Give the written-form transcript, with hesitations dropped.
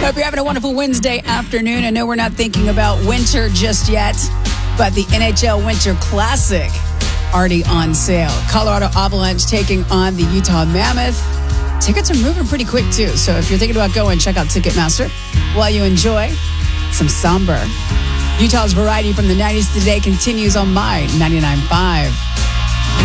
Hope you're having a wonderful Wednesday afternoon. I know we're not thinking about winter just yet, but the NHL Winter Classic already on sale. Colorado Avalanche taking on the Utah Mammoth. Tickets are moving pretty quick, too. So if you're thinking about going, check out Ticketmaster while you enjoy some Somber. Utah's variety from the 90s today continues on My 99.5.